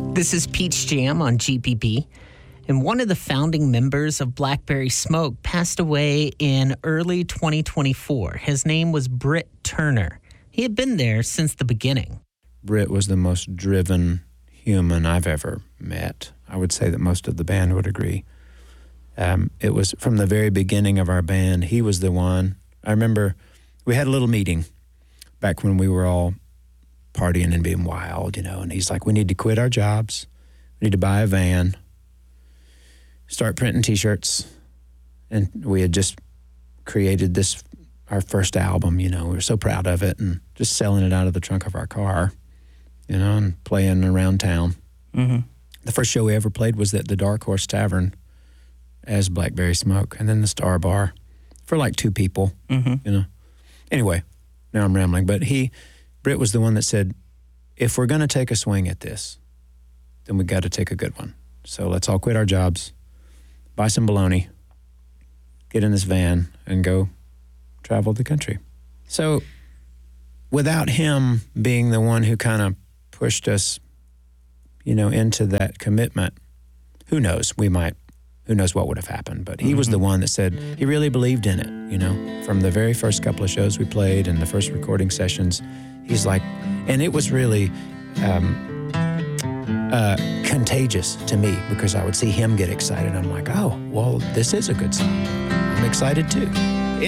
This is Peach Jam on GPB, and one of the founding members of Blackberry Smoke passed away in early 2024. His name was Britt Turner. He had been there since the beginning. Britt was the most driven human I've ever met. I would say that most of the band would agree. It was from the very beginning of our band, he was the one. I remember we had a little meeting back when we were all partying and being wild, and he's like, we need to quit our jobs. We need to buy a van, start printing T-shirts. And we had just created our first album, we were so proud of it, and just selling it out of the trunk of our car, and playing around town. Mm-hmm. The first show we ever played was at the Dark Horse Tavern as Blackberry Smoke, and then the Star Bar for like 2 people, Anyway, now I'm rambling, but Britt was the one that said, if we're going to take a swing at this, then we got to take a good one. So let's all quit our jobs, buy some bologna, get in this van, and go travel the country. So without him being the one who kind of pushed us, into that commitment, who knows? Who knows what would have happened? But he was the one that said he really believed in it, From the very first couple of shows we played and the first recording sessions, he's like, and it was really contagious to me because I would see him get excited. I'm like, oh, well, this is a good song. I'm excited too.